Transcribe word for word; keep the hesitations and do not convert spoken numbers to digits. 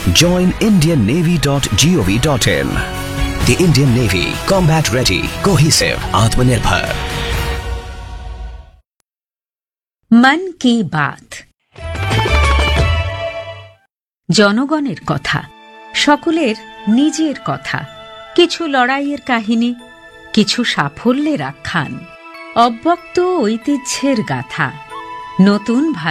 join indian navy dot gov dot in. The Indian Navy, combat ready, cohesive, Atmanirbhar. मन की बात। জনগণের কথা, সকলের নিজের কথা, কিছু লড়াইয়ের কাহিনী, কিছু সাফল্যের আখ্যান, অব্যক্ত ঐতিহ্যের গাথা, নতুন